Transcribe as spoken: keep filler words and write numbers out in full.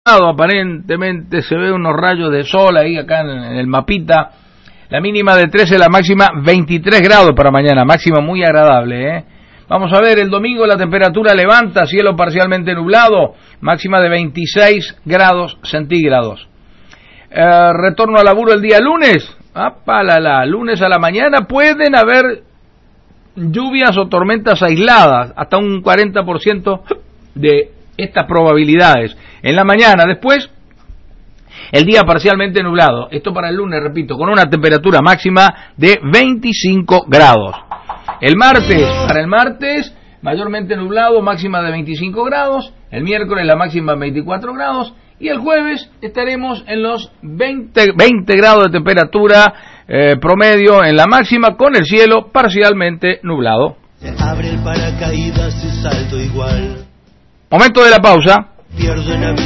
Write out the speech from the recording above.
Aparentemente se ve unos rayos de sol ahí acá en el mapita. La mínima de trece, la máxima veintitrés grados para mañana, máxima muy agradable, ¿eh? Vamos a ver, el domingo la temperatura levanta, cielo parcialmente nublado, máxima de veintiséis grados centígrados. Eh, retorno al laburo el día lunes, apalala, lunes a la mañana pueden haber lluvias o tormentas aisladas, hasta un cuarenta por ciento de estas probabilidades en la mañana. Después el día parcialmente nublado, esto para el lunes, repito, con una temperatura máxima de veinticinco grados. El martes, para el martes mayormente nublado, máxima de veinticinco grados. El miércoles la máxima veinticuatro grados, y el jueves estaremos en los veinte, veinte grados de temperatura eh, promedio en la máxima, con el cielo parcialmente nublado. Se abre el paracaídas y salto igual. Momento de la pausa. Pierdo en